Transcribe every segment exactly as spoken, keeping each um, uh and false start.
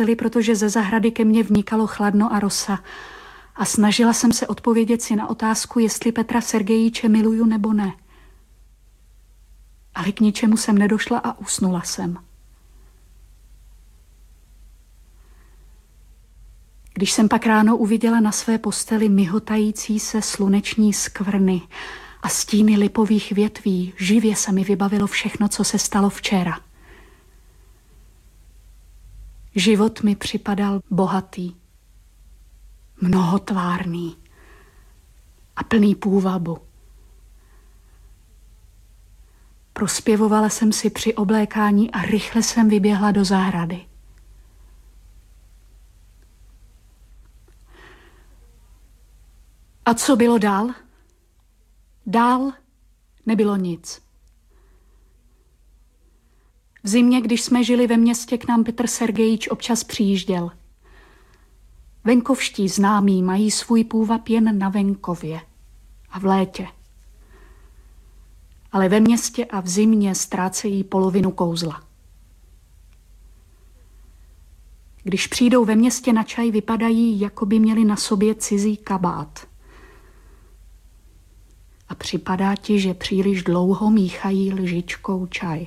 posteli, protože ze zahrady ke mně vnikalo chladno a rosa a snažila jsem se odpovědět si na otázku, jestli Petra Sergejiče miluju nebo ne. Ale k ničemu jsem nedošla a usnula jsem. Když jsem pak ráno uviděla na své posteli mihotající se sluneční skvrny a stíny lipových větví, živě se mi vybavilo všechno, co se stalo včera. Život mi připadal bohatý, mnohotvárný a plný půvabu. Prospěvovala jsem si při oblékání a rychle jsem vyběhla do zahrady. A co bylo dál? Dál nebylo nic. V zimě, když jsme žili ve městě, k nám Petr Sergejič občas přijížděl. Venkovští známí mají svůj půvab jen na venkově a v létě. Ale ve městě a v zimě ztrácejí polovinu kouzla. Když přijdou ve městě na čaj, vypadají, jako by měli na sobě cizí kabát. A připadá ti, že příliš dlouho míchají lžičkou čaj.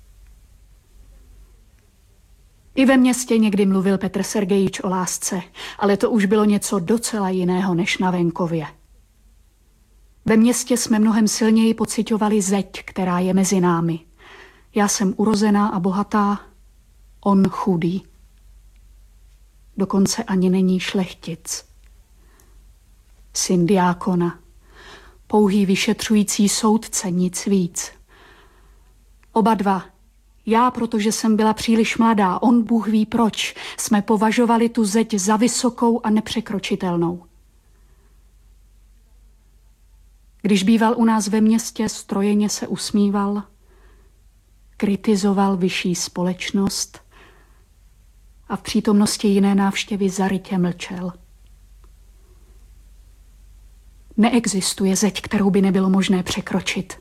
I ve městě někdy mluvil Petr Sergejič o lásce, ale to už bylo něco docela jiného než na venkově. Ve městě jsme mnohem silněji pociťovali zeď, která je mezi námi. Já jsem urozená a bohatá, on chudý. Dokonce ani není šlechtic. Syn diákona. Pouhý vyšetřující soudce, nic víc. Oba dva, já, protože jsem byla příliš mladá, on Bůh ví proč, jsme považovali tu zeď za vysokou a nepřekročitelnou. Když býval u nás ve městě, strojeně se usmíval, kritizoval vyšší společnost a v přítomnosti jiné návštěvy zarytě mlčel. Neexistuje zeď, kterou by nebylo možné překročit.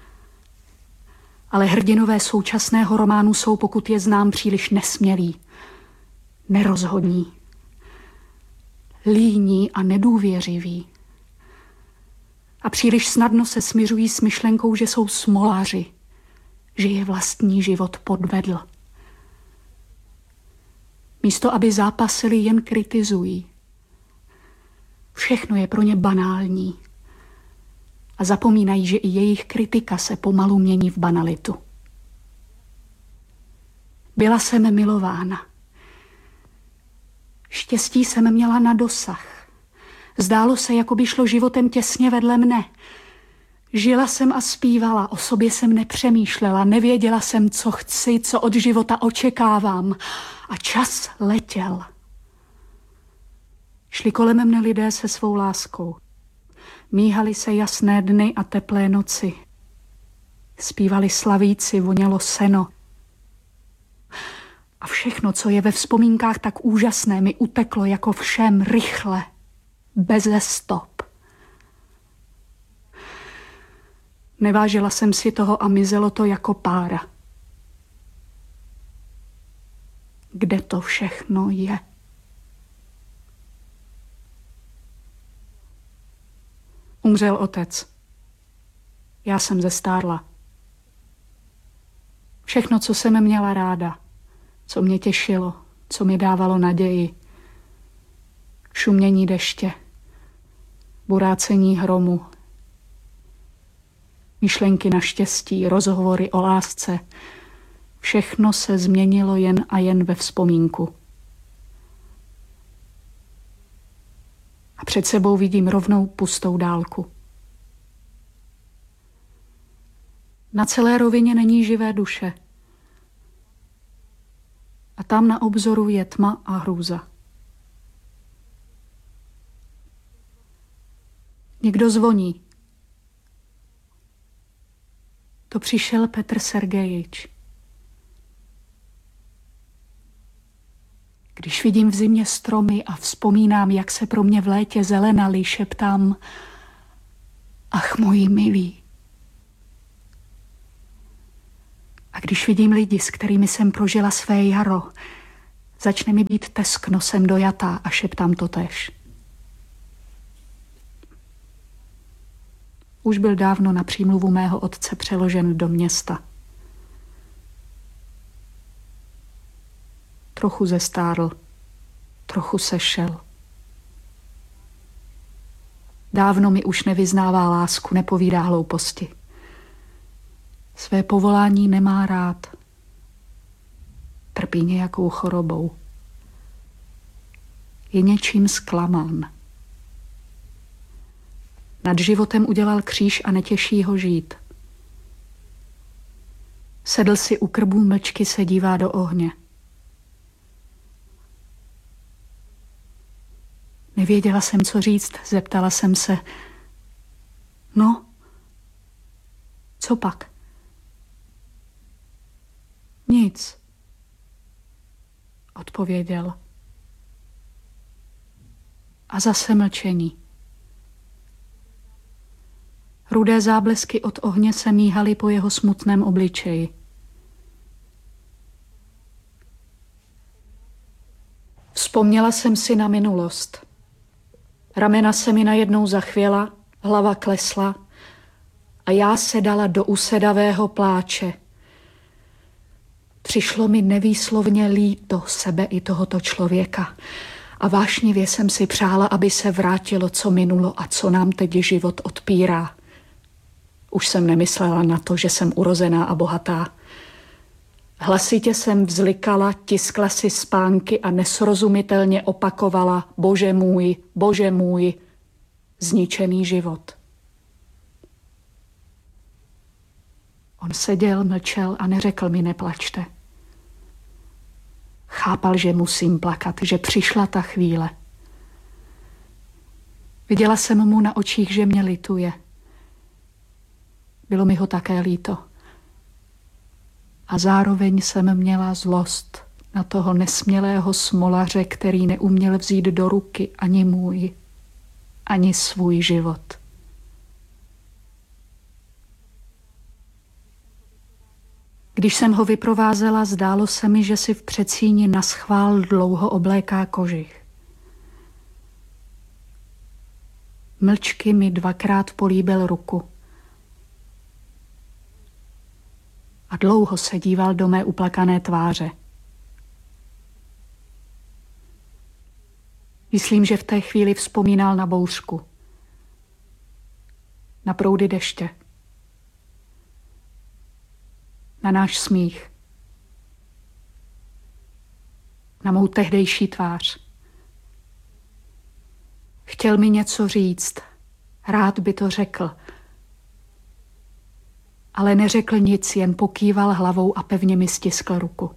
Ale hrdinové současného románu jsou, pokud je znám, příliš nesmělí, nerozhodní, líní a nedůvěřiví. A příliš snadno se smiřují s myšlenkou, že jsou smoláři, že je vlastní život podvedl. Místo, aby zápasili, jen kritizují. Všechno je pro ně banální. A zapomínají, že i jejich kritika se pomalu mění v banalitu. Byla jsem milována. Štěstí jsem měla na dosah. Zdálo se, jako by šlo životem těsně vedle mne. Žila jsem a zpívala, o sobě jsem nepřemýšlela, nevěděla jsem, co chci, co od života očekávám. A čas letěl. Šli kolem mne lidé se svou láskou. Míhaly se jasné dny a teplé noci. Zpívali slavíci, vonělo seno. A všechno, co je ve vzpomínkách tak úžasné, mi uteklo jako všem rychle, beze stop. Nevážila jsem si toho a mizelo to jako pára. Kde to všechno je? Umřel otec. Já jsem zestárla. Všechno, co jsem měla ráda, co mě těšilo, co mi dávalo naději. Šumění deště, burácení hromu, myšlenky na štěstí, rozhovory o lásce. Všechno se změnilo jen a jen ve vzpomínku. A před sebou vidím rovnou pustou dálku. Na celé rovině není živé duše. A tam na obzoru je tma a hrůza. Někdo zvoní. To přišel Petr Sergejič. Když vidím v zimě stromy a vzpomínám, jak se pro mě v létě zelenali, šeptám: ach, moji milí. A když vidím lidi, s kterými jsem prožila své jaro, Začne mi být teskno, jsem dojatá a šeptám to též. Už byl dávno na přímluvu mého otce přeložen do města. Trochu zestárl, trochu sešel. Dávno mi už nevyznává lásku, nepovídá hlouposti. Své povolání nemá rád. Trpí nějakou chorobou. Je něčím zklamán. Nad životem udělal kříž a netěší ho žít. Sedl si u krbů mlčky, se dívá do ohně. Nevěděla jsem, co říct, zeptala jsem se. No, co pak? Nic, odpověděl. A zase mlčení. Rudé záblesky od ohně se míhaly po jeho smutném obličeji. Vzpomněla jsem si na minulost. Ramena se mi najednou zachvěla, hlava klesla a já se dala do usedavého pláče. Přišlo mi nevýslovně líto sebe i tohoto člověka a vášnivě jsem si přála, aby se vrátilo, co minulo a co nám teď život odpírá. Už jsem nemyslela na to, že jsem urozená a bohatá. Hlasitě jsem vzlikala, tiskla si spánky a nesrozumitelně opakovala: Bože můj, Bože můj, zničený život. On seděl, mlčel a neřekl mi: neplačte. Chápal, že musím plakat, že přišla ta chvíle. Viděla jsem mu na očích, že mě lituje. Bylo mi ho také líto. A zároveň jsem měla zlost na toho nesmělého smolaře, který neuměl vzít do ruky ani můj, ani svůj život. Když jsem ho vyprovázela, zdálo se mi, že si v předsíni naschvál dlouho obléká kožich. Mlčky mi dvakrát políbil ruku. A dlouho se díval do mé uplakané tváře. Myslím, že v té chvíli vzpomínal na bouřku, na proudy deště, na náš smích, na mou tehdejší tvář. Chtěl mi něco říct, rád by to řekl, ale neřekl nic, jen pokýval hlavou a pevně mi stiskl ruku.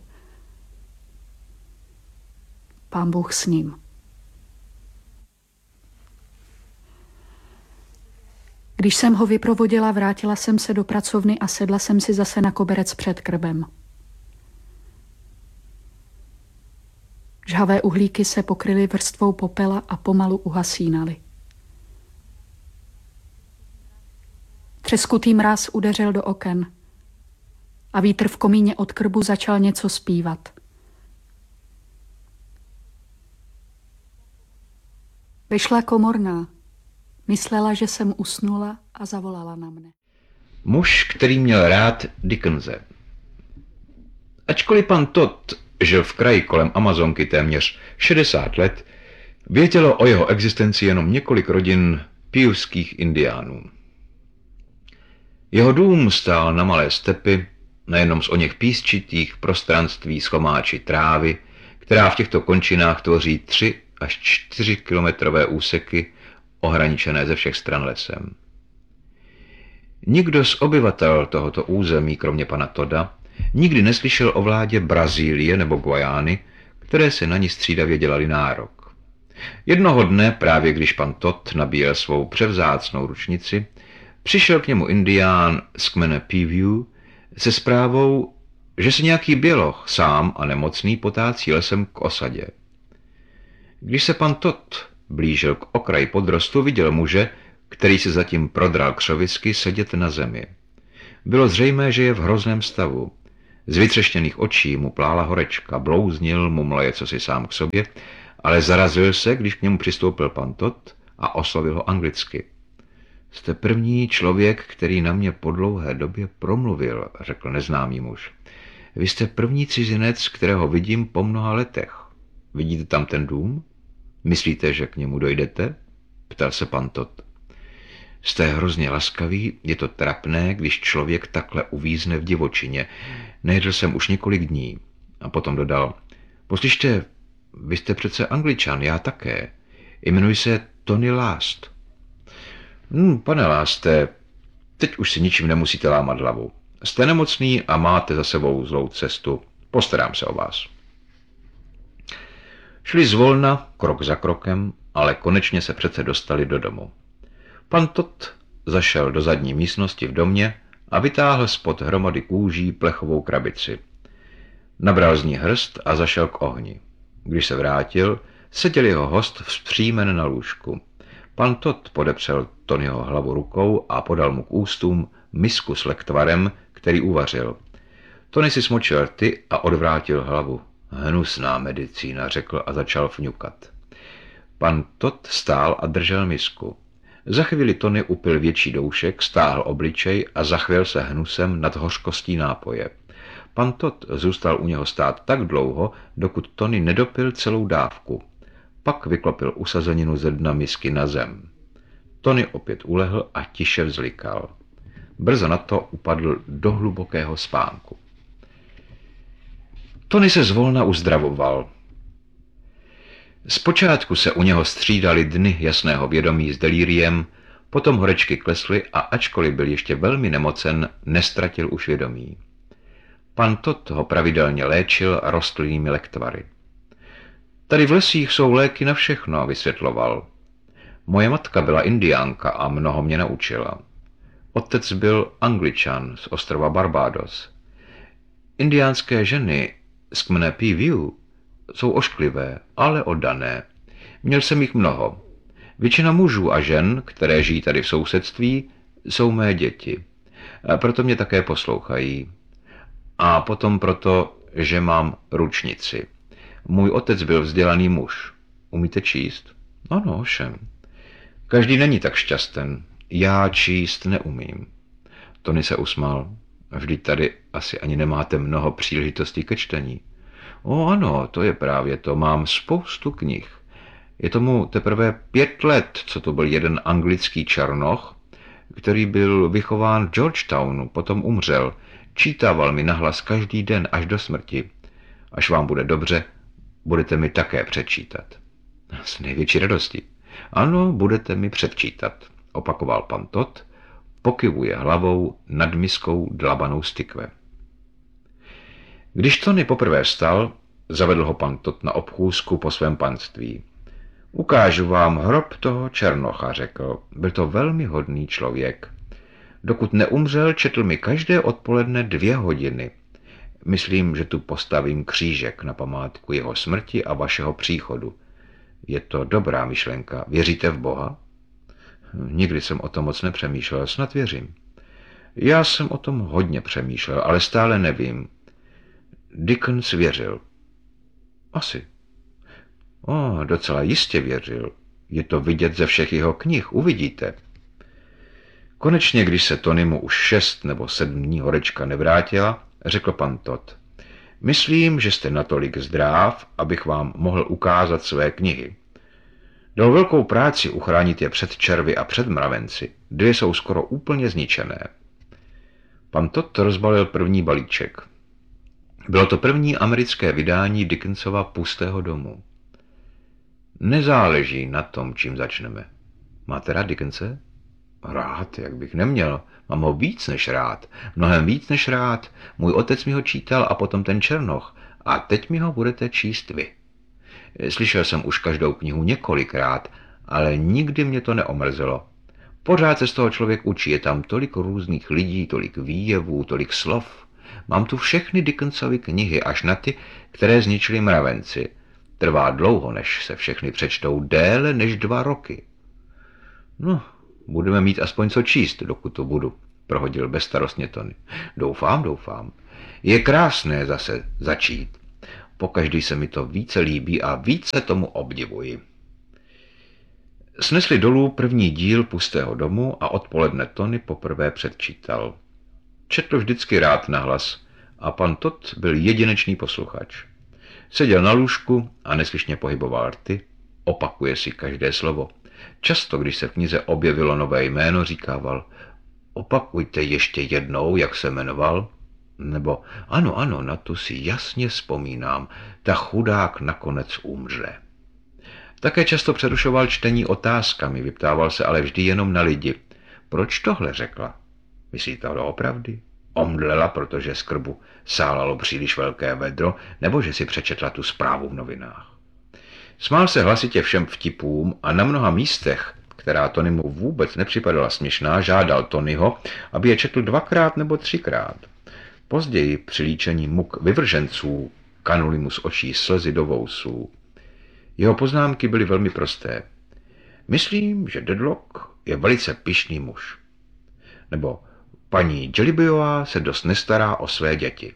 Pán Bůh s ním. Když jsem ho vyprovodila, vrátila jsem se do pracovny a sedla jsem si zase na koberec před krbem. Žhavé uhlíky se pokryly vrstvou popela a pomalu uhasínaly. Třeskutý mráz udeřil do oken a vítr v komíně od krbu začal něco zpívat. Vyšla komorná. Myslela, že jsem usnula a zavolala na mne. Muž, který měl rád Dickense. Ačkoliv pan Todd žil v kraji kolem Amazonky téměř šedesát let, vědělo o jeho existenci jenom několik rodin piuských indiánů. Jeho dům stál na malé stepy, na jednom z oněch písčitých prostranství s chomáči trávy, která v těchto končinách tvoří tři až čtyři kilometrové úseky, ohraničené ze všech stran lesem. Nikdo z obyvatel tohoto území, kromě pana Todda, nikdy neslyšel o vládě Brazílie nebo Guajány, které se na ní střídavě dělali nárok. Jednoho dne, právě když pan Todd nabíjel svou převzácnou ručnici, přišel k němu indián z kmene Peaview se zprávou, že se nějaký běloch sám a nemocný potácí lesem k osadě. Když se pan Todd blížil k okraji podrostu, viděl muže, který se zatím prodral křovisky, sedět na zemi. Bylo zřejmé, že je v hrozném stavu. Z vytřeštěných očí mu plála horečka, blouznil, mumlaje cosi sám k sobě, ale zarazil se, když k němu přistoupil pan Todd a oslovil ho anglicky. Jste první člověk, který na mě po dlouhé době promluvil, řekl neznámý muž. Vy jste první cizinec, kterého vidím po mnoha letech. Vidíte tam ten dům? Myslíte, že k němu dojdete? Ptal se pan Todd. Jste hrozně laskavý, je to trapné, když člověk takhle uvízne v divočině. Nejedl jsem už několik dní. A potom dodal, poslyšte, vy jste přece Angličan, já také. Jmenuji se Tony Last. Hm, pane Laste, teď už si ničím nemusíte lámat hlavu. Jste nemocný a máte za sebou zlou cestu. Postarám se o vás. Šli zvolna, krok za krokem, ale konečně se přece dostali do domu. Pan Todd zašel do zadní místnosti v domě a vytáhl spod hromady kůží plechovou krabici. Nabral z ní hrst a zašel k ohni. Když se vrátil, seděl jeho host vzpřímen na lůžku. Pan Todd podepřel Tonyho hlavu rukou a podal mu k ústům misku s lektvarem, který uvařil. Tony si smočil rty a odvrátil hlavu. Hnusná medicína, řekl a začal fňukat. Pan Todd stál a držel misku. Za chvíli Tony upil větší doušek, stáhl obličej a zachvěl se hnusem nad hořkostí nápoje. Pan Todd zůstal u něho stát tak dlouho, dokud Tony nedopil celou dávku. Pak vyklopil usazeninu ze dna misky na zem. Tony opět ulehl a tiše vzlikal. Brzo na to upadl do hlubokého spánku. Tony se zvolna uzdravoval. Zpočátku se u něho střídaly dny jasného vědomí s delíriem, potom horečky klesly a ačkoliv byl ještě velmi nemocen, nestratil už vědomí. Pan Todd ho pravidelně léčil rostlinnými lektvary. Tady v lesích jsou léky na všechno, vysvětloval. Moje matka byla indiánka a mnoho mě naučila. Otec byl Angličan z ostrova Barbados. Indiánské ženy z kmene Peaview jsou ošklivé, ale oddané. Měl jsem jich mnoho. Většina mužů a žen, které žijí tady v sousedství, jsou mé děti. A proto mě také poslouchají. A potom proto, že mám ručnici. Můj otec byl vzdělaný muž. Umíte číst? Ano, ovšem. Každý není tak šťasten. Já číst neumím. Tony se usmál. Vždyť tady asi ani nemáte mnoho příležitostí ke čtení. O ano, to je právě to. Mám spoustu knih. Je tomu teprve pět let, co to byl jeden anglický černoch, který byl vychován v Georgetownu, potom umřel. Čítával mi nahlas každý den až do smrti. Až vám bude dobře, budete mi také předčítat. S největší radostí. Ano, budete mi předčítat, opakoval pan Todd, pokyvuje hlavou nad miskou dlabanou z tykve. Když Tony poprvé vstal, zavedl ho pan Todd na obchůzku po svém panství. Ukážu vám hrob toho černocha, řekl. Byl to velmi hodný člověk. Dokud neumřel, četl mi každé odpoledne dvě hodiny. Myslím, že tu postavím křížek na památku jeho smrti a vašeho příchodu. Je to dobrá myšlenka. Věříte v Boha? Nikdy jsem o tom moc nepřemýšlel, snad věřím. Já jsem o tom hodně přemýšlel, ale stále nevím. Dickens věřil. Asi. O, docela jistě věřil. Je to vidět ze všech jeho knih, uvidíte. Konečně, když se Tonymu už šest nebo sedm dní horečka nevrátila, řekl pan Todd. Myslím, že jste natolik zdráv, abych vám mohl ukázat své knihy. Dal velkou práci uchránit je před červy a před mravenci. Dvě jsou skoro úplně zničené. Pan Todd rozbalil první balíček. Bylo to první americké vydání Dickensova Pustého domu. Nezáleží na tom, čím začneme. Máte rád Dickense? Rád, jak bych neměl. Mám ho víc než rád. Mnohem víc než rád. Můj otec mi ho čítal a potom ten černoch. A teď mi ho budete číst vy. Slyšel jsem už každou knihu několikrát, ale nikdy mě to neomrzelo. Pořád se z toho člověk učí. Je tam tolik různých lidí, tolik výjevů, tolik slov. Mám tu všechny Dickensovy knihy, až na ty, které zničili mravenci. Trvá dlouho, než se všechny přečtou, déle než dva roky. No, budeme mít aspoň co číst, dokud to budu, prohodil bezstarostně Tony. Doufám, doufám. Je krásné zase začít. Pokaždý se mi to více líbí a více tomu obdivuji. Snesli dolů první díl Pustého domu a odpoledne Tony poprvé předčítal. Četl vždycky rád nahlas a pan Todd byl jedinečný posluchač. Seděl na lůžku a neslyšně pohyboval rty, opakuje si každé slovo. Často, když se v knize objevilo nové jméno, říkával: opakujte ještě jednou, jak se jmenoval. Nebo ano, ano, na tu si jasně vzpomínám, ta chudák nakonec umře. Také často přerušoval čtení otázkami, vyptával se ale vždy jenom na lidi. Proč tohle řekla? Myslíte to doopravdy? Omdlela, protože z krbu sálalo příliš velké vedro, nebo že si přečetla tu zprávu v novinách. Smál se hlasitě všem vtipům a na mnoha místech, která Tonymu vůbec nepřipadala směšná, žádal Tonyho, aby je četl dvakrát nebo třikrát. Později při líčení muk vyvrženců kanuly mu z očí slzy do vousů. Jeho poznámky byly velmi prosté. Myslím, že Dedlock je velice pyšný muž. Nebo paní Jellybyová se dost nestará o své děti.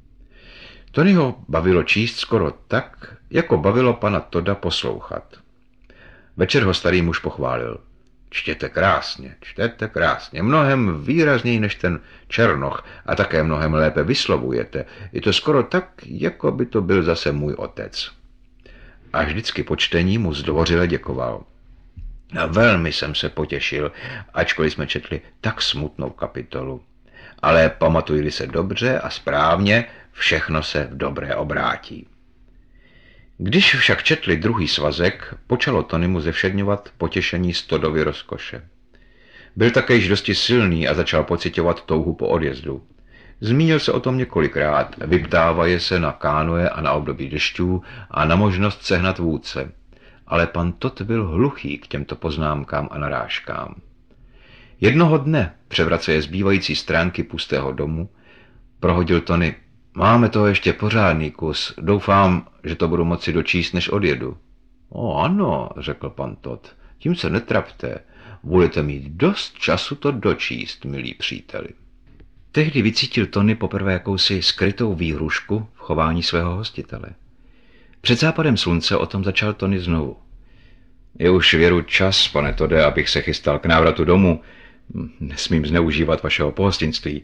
Tonyho bavilo číst skoro tak, jako bavilo pana Todda poslouchat. Večer ho starý muž pochválil. Čtěte krásně, čtěte krásně, mnohem výrazněji než ten Černoch a také mnohem lépe vyslovujete. Je to skoro tak, jako by to byl zase můj otec. A vždycky po čtení mu zdvořile děkoval. A velmi jsem se potěšil, ačkoliv jsme četli tak smutnou kapitolu. Ale pamatuji-li se dobře a správně, všechno se v dobré obrátí. Když však četli druhý svazek, počalo Tonymu zevšedňovat potěšení z Toddovy rozkoše. Byl také již dosti silný a začal pociťovat touhu po odjezdu. Zmínil se o tom několikrát, vyptávaje se na kánoe a na období dešťů a na možnost sehnat vůdce. Ale pan Todd byl hluchý k těmto poznámkám a narážkám. Jednoho dne, převraceje zbývající stránky Pustého domu, prohodil Tony: máme toho ještě pořádný kus, doufám, že to budu moci dočíst, než odjedu. O ano, řekl pan Todd, tím se netrapte, budete mít dost času to dočíst, milí příteli. Tehdy vycítil Tony poprvé jakousi skrytou výhrušku v chování svého hostitele. Před západem slunce o tom začal Tony znovu. Je už věru čas, pane Todde, abych se chystal k návratu domů. Nesmím zneužívat vašeho pohostinství.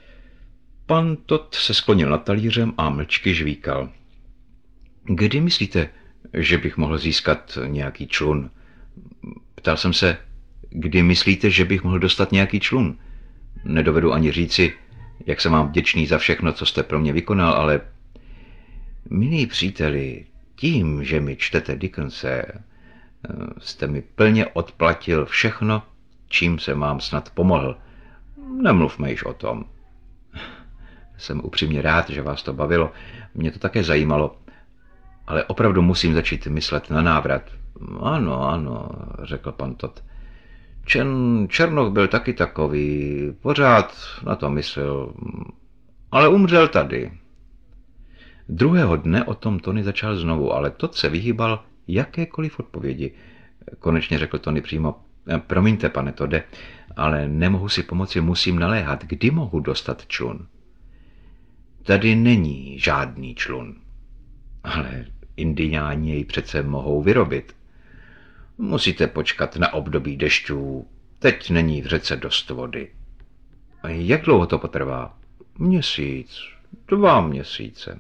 Pan Todd se sklonil nad talířem a mlčky žvíkal. Kdy myslíte, že bych mohl získat nějaký člun? Ptal jsem se, kdy myslíte, že bych mohl dostat nějaký člun? Nedovedu ani říci, jak jsem vám vděčný za všechno, co jste pro mě vykonal, ale... Milí příteli, tím, že mi čtete Dickense, jste mi plně odplatil všechno, čím se vám snad pomohl. Nemluvme již o tom. Jsem upřímně rád, že vás to bavilo. Mě to také zajímalo. Ale opravdu musím začít myslet na návrat. Ano, ano, řekl pan Todd. Čen, Černoch byl taky takový, pořád na to myslel, ale umřel tady. Druhého dne o tom Tony začal znovu, ale Todd se vyhýbal jakékoliv odpovědi. Konečně řekl Tony přímo: promiňte, pane Todde, ale nemohu si pomoci, musím naléhat, kdy mohu dostat člun. Tady není žádný člun. Ale indiáni jej přece mohou vyrobit. Musíte počkat na období dešťů. Teď není v řece dost vody. A jak dlouho to potrvá? Měsíc, dva měsíce.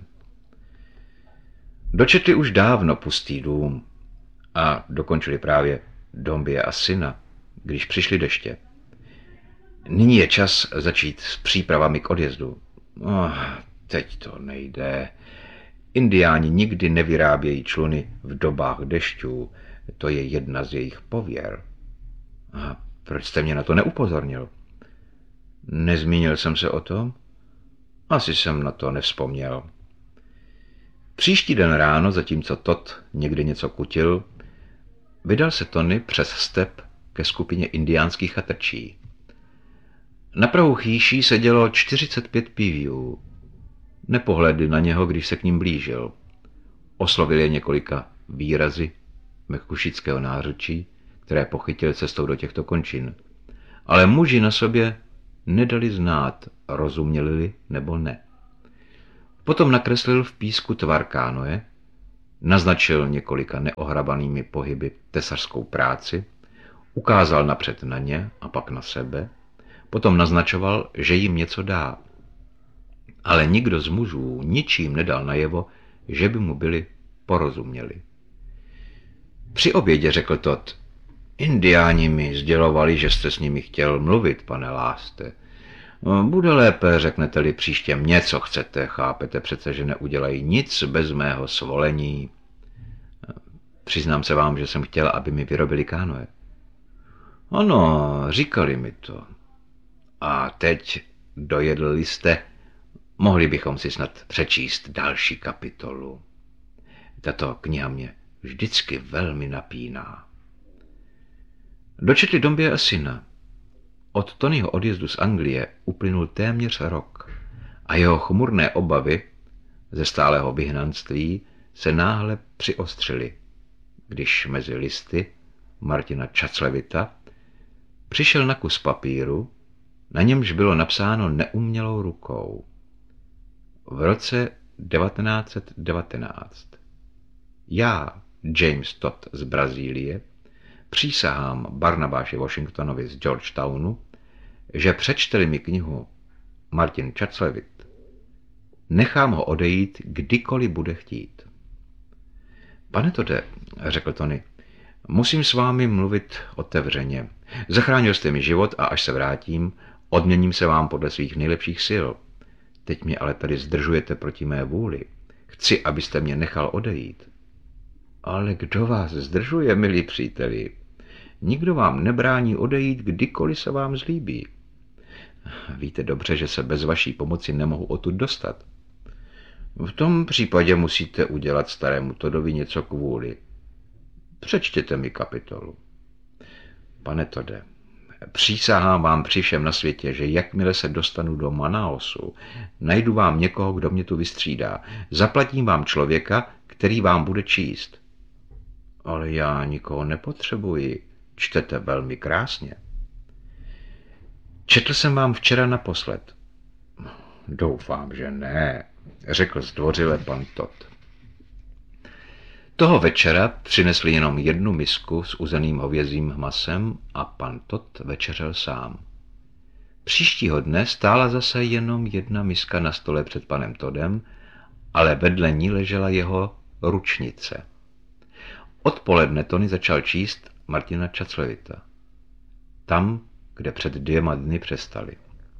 Dočetli už dávno Pustý dům a dokončili právě Dombie a syna, když přišly deště. Nyní je čas začít s přípravami k odjezdu. Oh, teď to nejde. Indiáni nikdy nevyrábějí čluny v dobách dešťů. To je jedna z jejich pověr. A proč jste mě na to neupozornil? Nezmínil jsem se o tom? Asi jsem na to nevzpomněl. Příští den ráno, zatímco Todd někdy něco kutil, vydal se Tony přes step ke skupině indiánských chatrčí. Na prahu chýší sedělo čtyřicet pět píviů. Nepohlédli na něho, když se k ním blížil. Oslovil je několika výrazy mekušického nářečí, které pochytil cestou do těchto končin. Ale muži na sobě nedali znát, rozuměli nebo ne. Potom nakreslil v písku tvar kánoe, naznačil několika neohrabanými pohyby tesařskou práci, ukázal napřed na ně a pak na sebe, potom naznačoval, že jim něco dá. Ale nikdo z mužů ničím nedal najevo, že by mu byli porozuměli. Při obědě řekl Todd: Indiáni mi sdělovali, že jste s nimi chtěl mluvit, pane Láste. Bude lépe, řeknete-li příště mě, co chcete, chápete přece, že neudělají nic bez mého svolení. Přiznám se vám, že jsem chtěl, aby mi vyrobili kánoe. Ano, říkali mi to. A teď dojedli jste, mohli bychom si snad přečíst další kapitolu. Tato kniha mě vždycky velmi napíná. Dočetli Dombie a syna. Od Tonyho odjezdu z Anglie uplynul téměř rok a jeho chmurné obavy ze stálého vyhnanství se náhle přiostřily, když mezi listy Martina Čaclevita přišel na kus papíru, na němž bylo napsáno neumělou rukou. V roce devatenáct set devatenáct. Já, James Todd z Brazílie, přísahám Barnabáši Washingtonovi z Georgetownu, že přečte-li mi knihu Martin Čaclevit, nechám ho odejít, kdykoliv bude chtít. Pane Todde, řekl Tony, musím s vámi mluvit otevřeně. Zachránil jste mi život a až se vrátím, odměním se vám podle svých nejlepších sil. Teď mě ale tady zdržujete proti mé vůli. Chci, abyste mě nechal odejít. Ale kdo vás zdržuje, milí příteli? Nikdo vám nebrání odejít, kdykoliv se vám zlíbí. Víte dobře, že se bez vaší pomoci nemohu odtud dostat. V tom případě musíte udělat starému Toddovi něco kvůli. Přečtěte mi kapitolu. Pane Todde, přísahám vám při všem na světě, že jakmile se dostanu do Manaosu, najdu vám někoho, kdo mě tu vystřídá. Zaplatím vám člověka, který vám bude číst. Ale já nikoho nepotřebuji. Čtete velmi krásně. Četl jsem vám včera naposled. Doufám, že ne, řekl zdvořile pan Todd. Toho večera přinesli jenom jednu misku s uzeným hovězím masem a pan Todd večeřel sám. Příštího dne stála zase jenom jedna miska na stole před panem Toddem, ale vedle ní ležela jeho ručnice. Odpoledne Tony začal číst Martina Čaclevita. Tam, kde před dvěma dny přestali.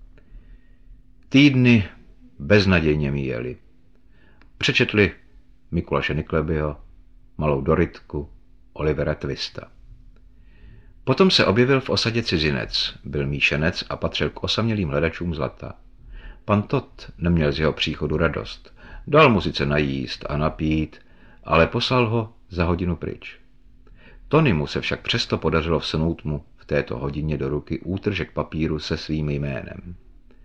Týdny beznadějně míjeli. Přečetli Mikuláše Niklebyho, Malou Doritku, Olivera Twista. Potom se objevil v osadě cizinec, byl míšenec a patřil k osamělým hledačům zlata. Pan Todd neměl z jeho příchodu radost. Dal mu sice najíst a napít, ale poslal ho za hodinu pryč. Tonymu se však přesto podařilo vsunout mu v této hodině do ruky útržek papíru se svým jménem.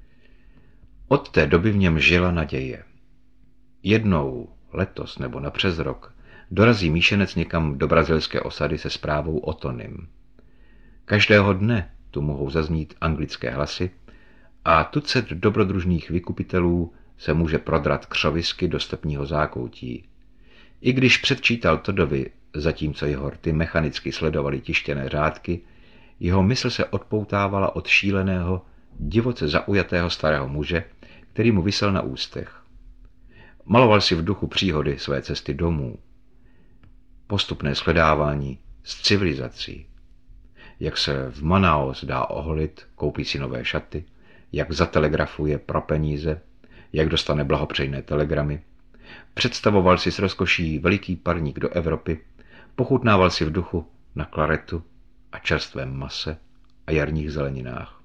Od té doby v něm žila naděje. Jednou, letos nebo na přes rok, dorazí míšenec někam do brazilské osady se zprávou o Tonym. Každého dne tu mohou zaznít anglické hlasy a tucet dobrodružných vykupitelů se může prodrat křovisky do stepního zákoutí. I když předčítal Toddovi, zatímco jeho rty mechanicky sledovali tištěné řádky, jeho mysl se odpoutávala od šíleného, divoce zaujatého starého muže, který mu visel na ústech. Maloval si v duchu příhody své cesty domů, postupné shledávání s civilizací, jak se v Manaus dá oholit, koupí si nové šaty, jak zatelegrafuje pro peníze, jak dostane blahopřejné telegramy. Představoval si s rozkoší veliký parník do Evropy, pochutnával si v duchu na klaretu a čerstvém mase a jarních zeleninách.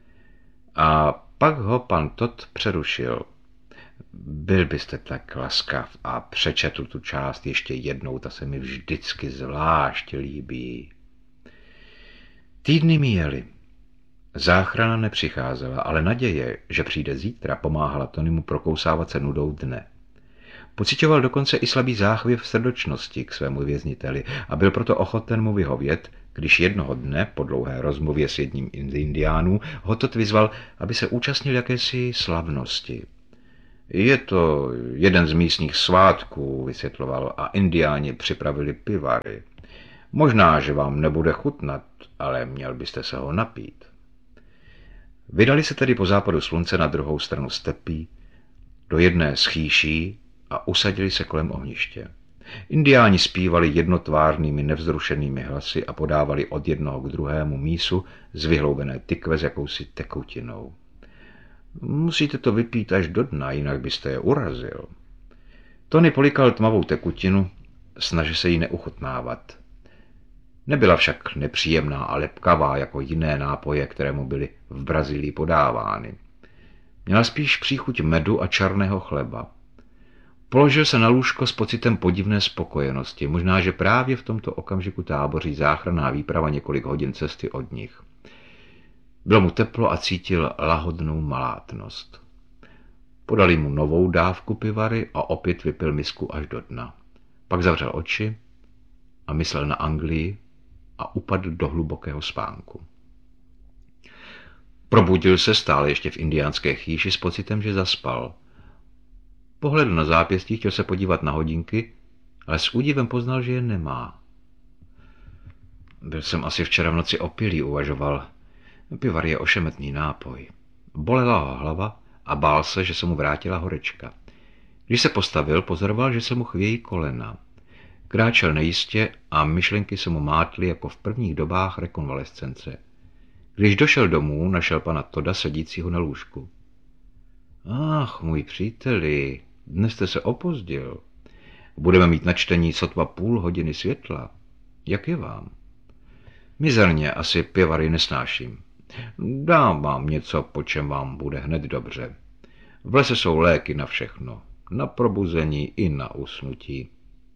A pak ho pan Todd přerušil. Byl byste tak laskav a přečetl tu část ještě jednou, ta se mi vždycky zvlášť líbí. Týdny míjely. Záchrana nepřicházela, ale naděje, že přijde zítra, pomáhala Tonymu prokousávat se nudou dne. Pocitoval dokonce i slabý záchvěv srdočnosti k svému vězniteli a byl proto ochoten mu vyhovět, když jednoho dne, po dlouhé rozmluvě s jedním z indiánů, ho Todd vyzval, aby se účastnil jakési slavnosti. Je to jeden z místních svátků, vysvětloval, a indiáni připravili pivary. Možná, že vám nebude chutnat, ale měl byste se ho napít. Vydali se tedy po západu slunce na druhou stranu stepí, do jedné z chýší a usadili se kolem ohniště. Indiáni zpívali jednotvárnými nevzrušenými hlasy a podávali od jednoho k druhému mísu z vyhloubené tykve s jakousi tekutinou. Musíte to vypít až do dna, jinak byste je urazil. Tony polikal tmavou tekutinu, snažil se jí neuchutnávat. Nebyla však nepříjemná a lepkavá jako jiné nápoje, které mu byly v Brazílii podávány. Měla spíš příchuť medu a černého chleba. Položil se na lůžko s pocitem podivné spokojenosti, možná, že právě v tomto okamžiku táboří záchranná výprava několik hodin cesty od nich. Bylo mu teplo a cítil lahodnou malátnost. Podali mu novou dávku pivary a opět vypil misku až do dna. Pak zavřel oči a myslel na Anglii a upadl do hlubokého spánku. Probudil se stále ještě v indiánské chýši s pocitem, že zaspal. Pohledl na zápěstí, chtěl se podívat na hodinky, ale s údivem poznal, že je nemá. Byl jsem asi včera v noci opilý, uvažoval. Pivar je ošemetný nápoj. Bolela ho hlava a bál se, že se mu vrátila horečka. Když se postavil, pozoroval, že se mu chvějí kolena. Kráčel nejistě a myšlenky se mu mátly jako v prvních dobách rekonvalescence. Když došel domů, našel pana Toda sedícího na lůžku. Ach, můj příteli, dnes jste se opozdil. Budeme mít na čtení sotva půl hodiny světla. Jak je vám? Mizerně, asi pivary nesnáším. Dám vám něco, po čem vám bude hned dobře. V lese jsou léky na všechno. Na probuzení i na usnutí.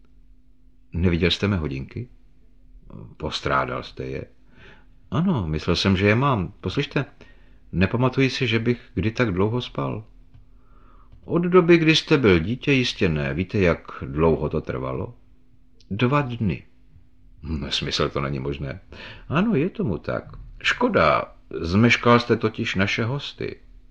Neviděl jste mé hodinky? Postrádal jste je? Ano, myslel jsem, že je mám. Poslyšte, nepamatuji si, že bych kdy tak dlouho spal. Od doby, kdy jste byl dítě, jistě ne. Víte, jak dlouho to trvalo? Dva dny. Nesmysl, to není možné. Ano, je tomu tak. Škoda, zmeškal jste totiž naše hosty.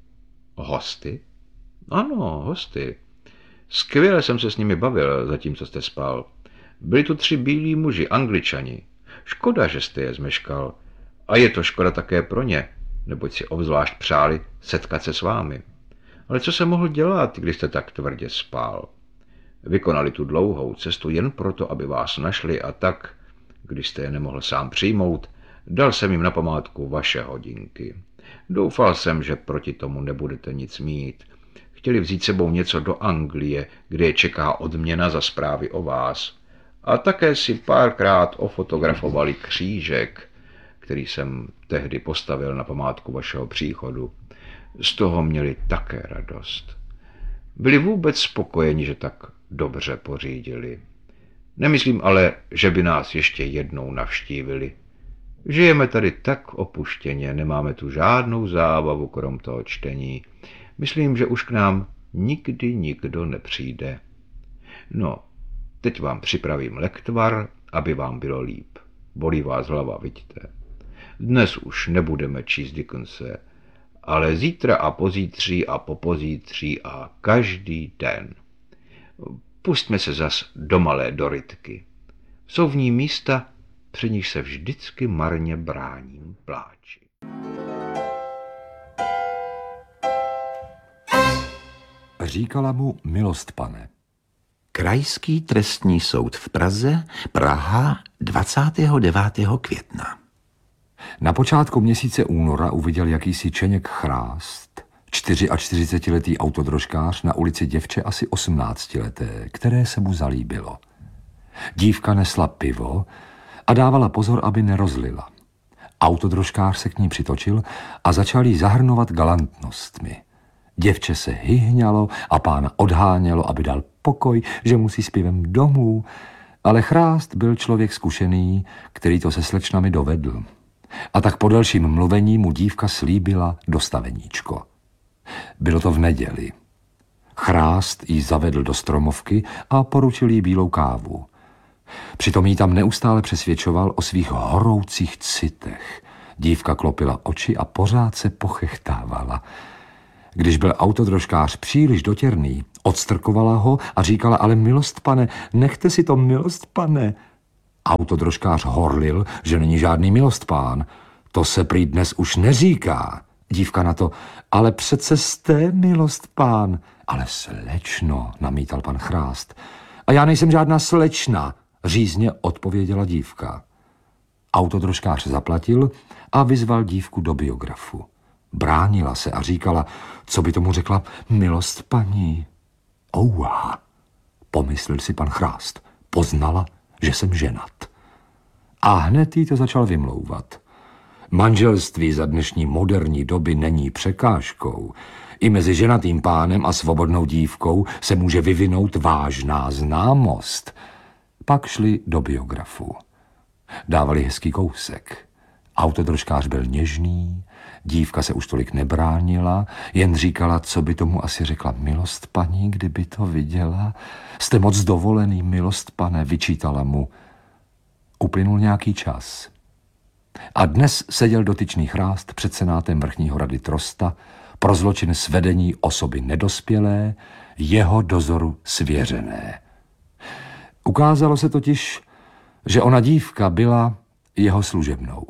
Hosty? Ano, hosty. Skvěle jsem se s nimi bavil, zatímco jste spal. Byli tu tři bílí muži, Angličani. Škoda, že jste je zmeškal. A je to škoda také pro ně, neboť si obzvlášť přáli setkat se s vámi. Ale co se mohl dělat, když jste tak tvrdě spal? Vykonali tu dlouhou cestu jen proto, aby vás našli a tak, když jste je nemohl sám přijmout, dal jsem jim na památku vaše hodinky. Doufal jsem, že proti tomu nebudete nic mít. Chtěli vzít sebou něco do Anglie, kde je čeká odměna za zprávy o vás. A také si párkrát ofotografovali křížek, který jsem tehdy postavil na památku vašeho příchodu. Z toho měli také radost. Byli vůbec spokojeni, že tak dobře pořídili. Nemyslím ale, že by nás ještě jednou navštívili. Žijeme tady tak opuštěně, nemáme tu žádnou zábavu krom toho čtení. Myslím, že už k nám nikdy nikdo nepřijde. No, teď vám připravím lektvar, aby vám bylo líp. Bolí vás hlava, vidíte. Dnes už nebudeme číst Dickense, ale zítra a pozítří a popozítří a každý den. Pustme se zas do malé Dorytky. Jsou v ní místa, při nich se vždycky marně bráním pláči. Říkala mu milost pane. Krajský trestní soud v Praze, Praha, dvacátého devátého května. Na počátku měsíce února uviděl jakýsi Čeněk Chrást, čtyřiačtyřicetiletý autodrožkář na ulici děvče asi osmnáctileté, které se mu zalíbilo. Dívka nesla pivo a dávala pozor, aby nerozlila. Autodrožkář se k ní přitočil a začal jí zahrnovat galantnostmi. Děvče se hyhňalo a pána odhánělo, aby dal pokoj, že musí s pivem domů, ale Chrást byl člověk zkušený, který to se slečnami dovedl. A tak po delším mluvení mu dívka slíbila dostaveníčko. Bylo to v neděli. Chrást jí zavedl do stromovky a poručil jí bílou kávu. Přitom jí tam neustále přesvědčoval o svých horoucích citech. Dívka klopila oči a pořád se pochechtávala. Když byl autodrožkář příliš dotěrný, odstrkovala ho a říkala, ale milost pane, nechte si to, milost pane. Autodrožkář horlil, že není žádný milostpán. To se prý dnes už neříká. Dívka na to, ale přece jste milostpán. Ale slečno, namítal pan Chrást. A já nejsem žádná slečna, řízně odpověděla dívka. Autodrožkář zaplatil a vyzval dívku do biografu. Bránila se a říkala, co by tomu řekla milost paní. Ouha, pomyslel si pan Chrást, poznala, že jsem ženat. A hned jí to začal vymlouvat. Manželství za dnešní moderní doby není překážkou. I mezi ženatým pánem a svobodnou dívkou se může vyvinout vážná známost. Pak šli do biografu. Dávali hezký kousek. Autodrožkář byl něžný, dívka se už tolik nebránila, jen říkala, co by tomu asi řekla milost paní, kdyby to viděla. Jste moc dovolený, milost pane, vyčítala mu. Uplynul nějaký čas. A dnes seděl dotyčný Chrást před senátem vrchního rady Trosta pro zločin svedení osoby nedospělé, jeho dozoru svěřené. Ukázalo se totiž, že ona dívka byla jeho služebnou.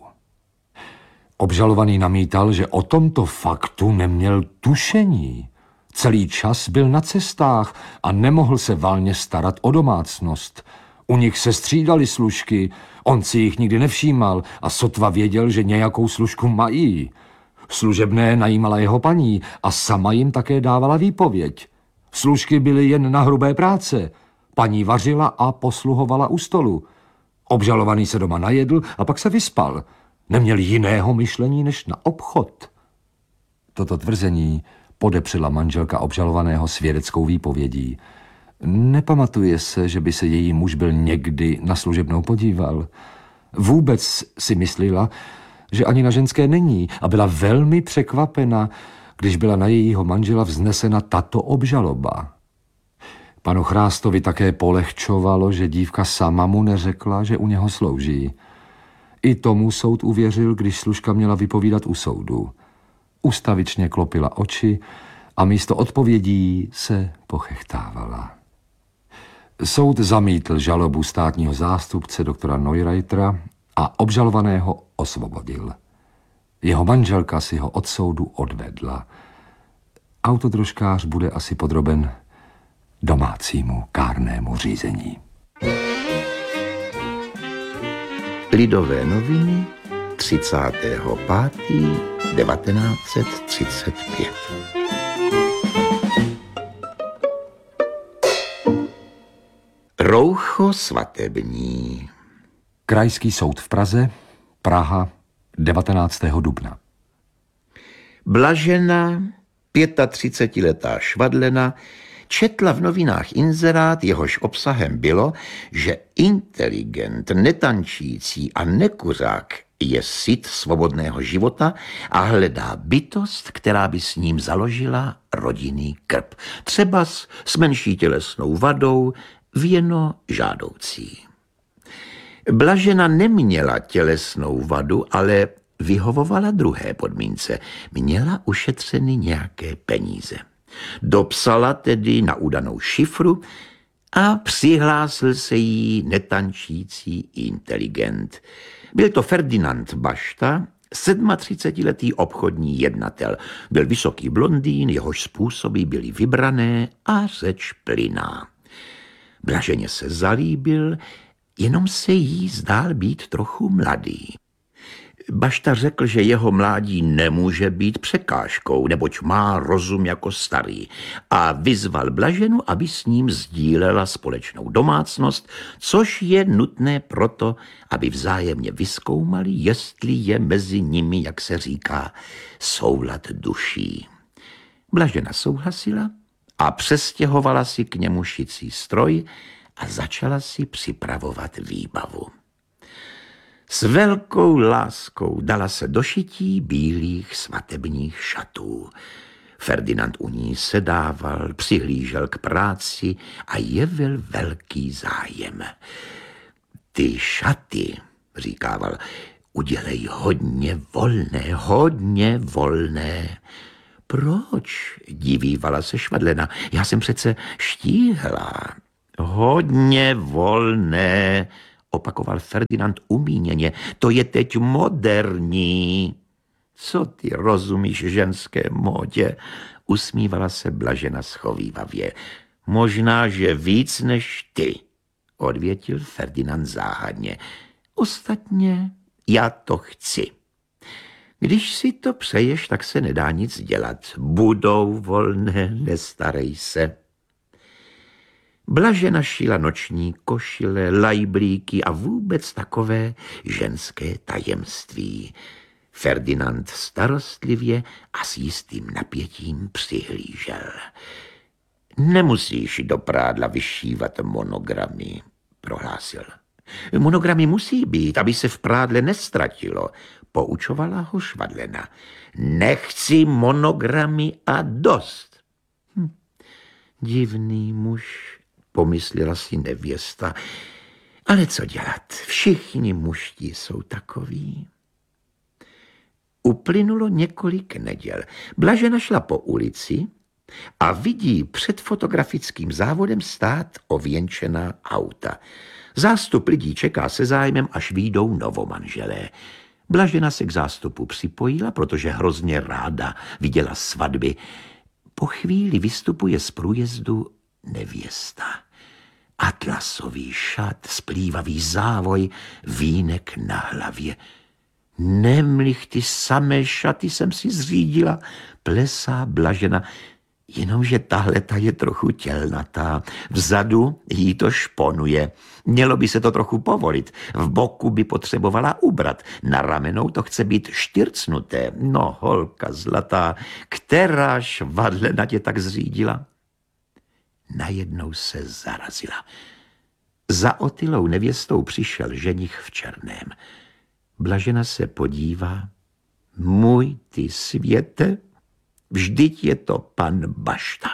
Obžalovaný namítal, že o tomto faktu neměl tušení. Celý čas byl na cestách a nemohl se valně starat o domácnost. U nich se střídali služky, on si jich nikdy nevšímal a sotva věděl, že nějakou služku mají. Služebné najímala jeho paní a sama jim také dávala výpověď. Služky byly jen na hrubé práce. Paní vařila a posluhovala u stolu. Obžalovaný se doma najedl a pak se vyspal. Neměl jiného myšlení než na obchod. Toto tvrzení podepřela manželka obžalovaného svědeckou výpovědí. Nepamatuje se, že by se její muž byl někdy na služebnou podíval. Vůbec si myslela, že ani na ženské není a byla velmi překvapena, když byla na jejího manžela vznesena tato obžaloba. Panu Chrástovi také polehčovalo, že dívka sama mu neřekla, že u něho slouží. I tomu soud uvěřil, když služka měla vypovídat u soudu. Ustavičně klopila oči a místo odpovědí se pochechtávala. Soud zamítl žalobu státního zástupce doktora Neureitera a obžalovaného osvobodil. Jeho manželka si ho od soudu odvedla. Autodrožkář bude asi podroben domácímu kárnému řízení. Lidové noviny třicátého pátého devatenáct set třicet pět. Roucho svatební. Krajský soud v Praze, Praha, devatenáctého dubna. Blažena, třicetiletá švadlena, četla v novinách inzerát, jehož obsahem bylo, že inteligent, netančící a nekuřák je syt svobodného života a hledá bytost, která by s ním založila rodinný krb. Třeba s, s menší tělesnou vadou, věno žádoucí. Blažena neměla tělesnou vadu, ale vyhovovala druhé podmínce. Měla ušetřeny nějaké peníze. Dopsala tedy na údanou šifru a přihlásil se jí netančící inteligent. Byl to Ferdinand Bašta, sedmatřicetiletý obchodní jednatel. Byl vysoký blondýn, jehož způsoby byly vybrané a řeč plynná. Blaženě se zalíbil, jenom se jí zdál být trochu mladý. Bašta řekl, že jeho mládí nemůže být překážkou, neboť má rozum jako starý, a vyzval Blaženu, aby s ním sdílela společnou domácnost, což je nutné proto, aby vzájemně vyzkoumali, jestli je mezi nimi, jak se říká, soulad duší. Blažena souhlasila a přestěhovala si k němu šicí stroj a začala si připravovat výbavu. S velkou láskou dala se do šití bílých svatebních šatů. Ferdinand u ní sedával, přihlížel k práci a jevil velký zájem. Ty šaty, říkával, udělej hodně volné, hodně volné. Proč? Divívala se Švadlena. Já jsem přece štíhla. Hodně volné, opakoval Ferdinand umíněně. To je teď moderní. Co ty rozumíš ženské módě? Usmívala se Blažena schovívavě. Možná, že víc než ty, odvětil Ferdinand záhadně. Ostatně já to chci. Když si to přeješ, tak se nedá nic dělat. Budou volné, nestarej se. Blažena šila noční košile, lajblíky a vůbec takové ženské tajemství. Ferdinand starostlivě a s jistým napětím přihlížel. Nemusíš do prádla vyšívat monogramy, prohlásil. Monogramy musí být, aby se v prádle nestratilo, poučovala ho Švadlena. Nechci monogramy a dost. Hm. Divný muž, pomyslela si nevěsta. Ale co dělat? Všichni mužti jsou takoví. Uplynulo několik neděl. Blažena šla po ulici a vidí před fotografickým závodem stát ověnčená auta. Zástup lidí čeká se zájmem, až vyjdou novomanželé. Blažena se k zástupu připojila, protože hrozně ráda viděla svatby. Po chvíli vystupuje z průjezdu nevěsta. Atlasový šat, splývavý závoj, vínek na hlavě. Nemlich, ty samé šaty jsem si zřídila, plesá Blažena, jenomže tahleta je trochu tělnatá. Vzadu jí to šponuje. Mělo by se to trochu povolit. V boku by potřebovala ubrat. Na ramenou to chce být štyrcnuté. No, holka zlatá, která Švadlena tě tak zřídila? Najednou se zarazila. Za Otylou nevěstou přišel ženich v černém. Blažena se podívá. Můj ty světe, vždyť je to pan Bašta.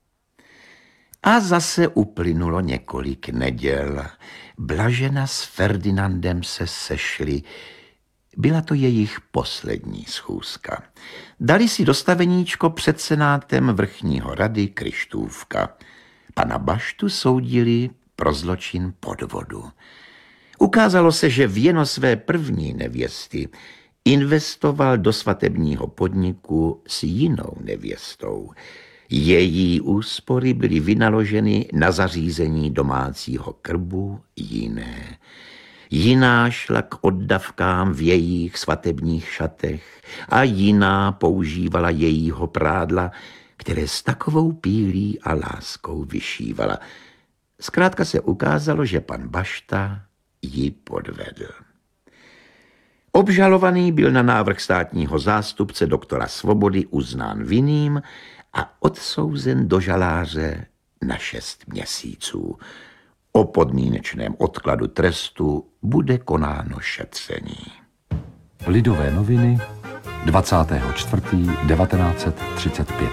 A zase uplynulo několik neděl. Blažena s Ferdinandem se sešli. Byla to jejich poslední schůzka. Dali si dostaveníčko před senátem vrchního rady Kryštůvka. Pana Baštu soudili pro zločin podvodu. Ukázalo se, že věno své první nevěsty investoval do svatebního podniku s jinou nevěstou. Její úspory byly vynaloženy na zařízení domácího krbu jiné. Jiná šla k oddavkám v jejich svatebních šatech a jiná používala jejího prádla, které s takovou pílí a láskou vyšívala. Zkrátka se ukázalo, že pan Bašta ji podvedl. Obžalovaný byl na návrh státního zástupce doktora Svobody uznán vinným a odsouzen do žaláře na šest měsíců. O podmínečném odkladu trestu bude konáno šetření. Lidové noviny, dvacátého čtvrtého devatenáct set třicet pět.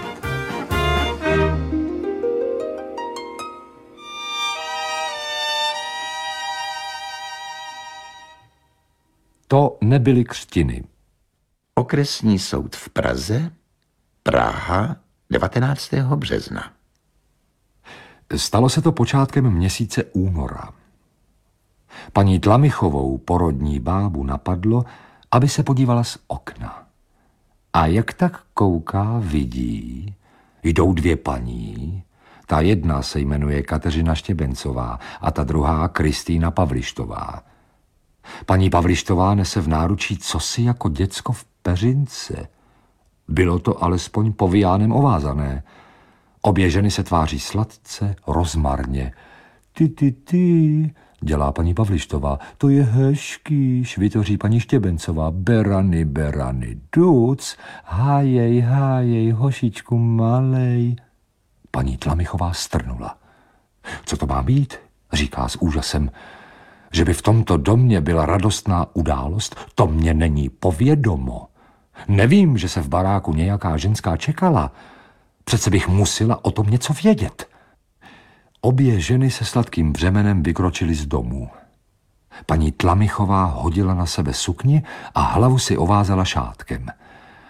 To nebyly křtiny. Okresní soud v Praze, Praha, devatenáctého března. Stalo se to počátkem měsíce února. Paní Tlamichovou, porodní bábu, napadlo, aby se podívala z okna. A jak tak kouká, vidí, jdou dvě paní. Ta jedna se jmenuje Kateřina Štěbencová a ta druhá Kristýna Pavlištová. Paní Pavlištová nese v náručí cosi jako děcko v peřince. Bylo to alespoň povijánem ovázané. Obě ženy se tváří sladce, rozmarně. Ty, ty, ty, dělá paní Pavlištová, to je hezký, švitoří paní Štěbencová. Berany, berany, duc, hájej, hájej, hošičku malej. Paní Tlamichová strnula. Co to má být? Říká s úžasem. Že by v tomto domě byla radostná událost, to mně není povědomo. Nevím, že se v baráku nějaká ženská čekala. Přece bych musela o tom něco vědět. Obě ženy se sladkým břemenem vykročily z domu. Paní Tlamichová hodila na sebe sukni a hlavu si ovázala šátkem.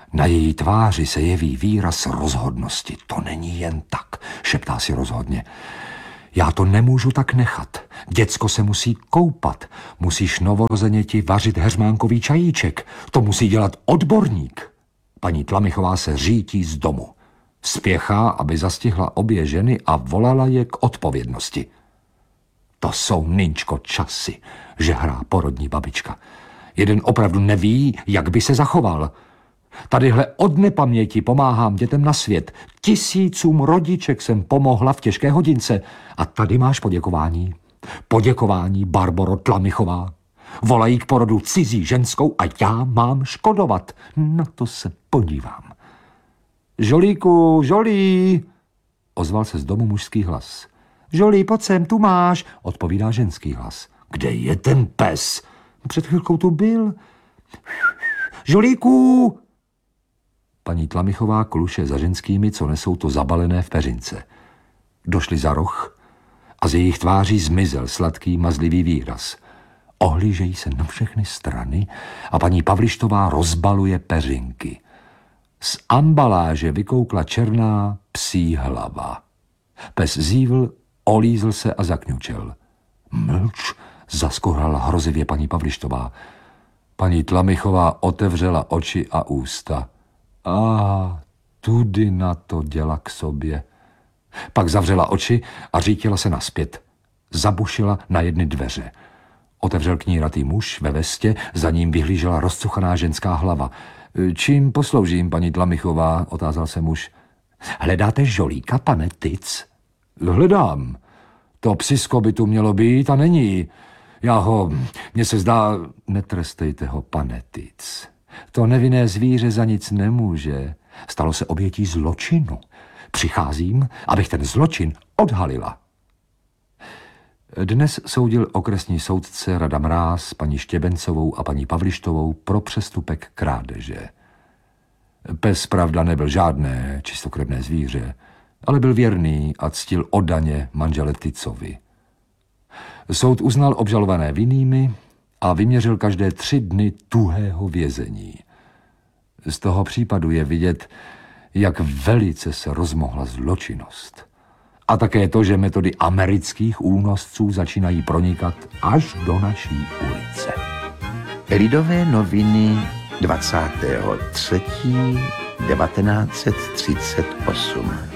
Na její tváři se jeví výraz rozhodnosti. To není jen tak, šeptá si rozhodně. Já to nemůžu tak nechat. Děcko se musí koupat. Musíš novorozeněti vařit heřmánkový čajíček. To musí dělat odborník. Paní Tlamichová se řítí z domu. Spěchá, aby zastihla obě ženy a volala je k odpovědnosti. To jsou, Ninčko, časy, že hrá porodní babička. Jeden opravdu neví, jak by se zachoval. Tadyhle od nepaměti pomáhám dětem na svět. Tisícům rodiček jsem pomohla v těžké hodince. A tady máš poděkování. Poděkování, Barboro Tlamichová. Volají k porodu cizí ženskou a já mám škodovat. Na to se podívám. Žolíku, Žolí, ozval se z domu mužský hlas. Žolí, pojď sem, tu máš, odpovídá ženský hlas. Kde je ten pes? Před chvilkou tu byl. Žolíku! Paní Tlamichová kluše za ženskými, co nesou to zabalené v peřince. Došli za roh a z jejich tváří zmizel sladký mazlivý výraz. Ohlížejí se na všechny strany a paní Pavlištová rozbaluje peřinky. Z ambaláže vykoukla černá psí hlava. Pes zívl, olízl se a zakňučel. Mlč, zaskohrala hrozivě paní Pavlištová. Paní Tlamichová otevřela oči a ústa. A tudy na to děla k sobě. Pak zavřela oči a řítila se naspět. Zabušila na jedny dveře. Otevřel k ní ratý muž ve vestě, za ním vyhlížela rozcuchaná ženská hlava. Čím posloužím, paní Tlamichová, otázal se muž. Hledáte Žolíka, pane Tic? Hledám. To psisko by tu mělo být a není. Já ho, mně se zdá, netrestejte ho, pane Tic. To nevinné zvíře za nic nemůže. Stalo se obětí zločinu. Přicházím, abych ten zločin odhalila. Dnes soudil okresní soudce Rada Mráz paní Štěbencovou a paní Pavlištovou pro přestupek krádeže. Pes, pravda, nebyl žádné čistokrevné zvíře, ale byl věrný a ctil oddaně manžele Ticovi. Soud uznal obžalované vinnými a vyměřil každé tři dny tuhého vězení. Z toho případu je vidět, jak velice se rozmohla zločinnost. A také to, že metody amerických únosců začínají pronikat až do naší ulice. Lidové noviny dvacátého třetího devatenáct set třicet osm.